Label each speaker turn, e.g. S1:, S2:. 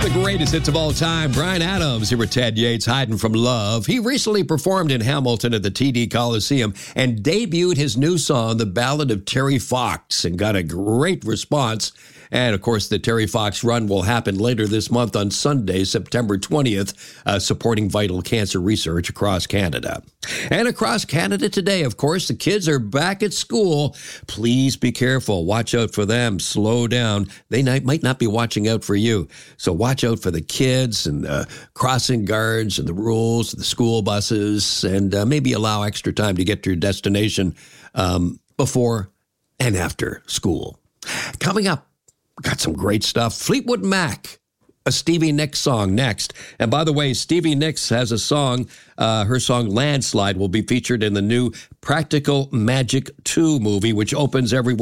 S1: The greatest hits of all time. Bryan Adams here with Ted Yates, Hiding from Love. He recently performed in Hamilton at the TD Coliseum and debuted his new song, The Ballad of Terry Fox, and got a great response. And, of course, the Terry Fox run will happen later this month on Sunday, September 20th, supporting vital cancer research across Canada. And across Canada today, of course, the kids are back at school. Please be careful. Watch out for them. Slow down. They might not be watching out for you. So watch out for the kids and crossing guards and the rules, the school buses, and maybe allow extra time to get to your destination before and after school. Coming up, got some great stuff. Fleetwood Mac, a Stevie Nicks song next. And by the way, Stevie Nicks has a song, her song Landslide will be featured in the new Practical Magic 2 movie, which opens everywhere.